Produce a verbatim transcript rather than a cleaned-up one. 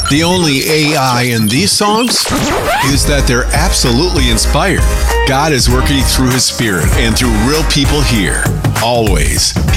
The only A I in these songs is that they're absolutely inspired. God is working through His Spirit and through real people here, always.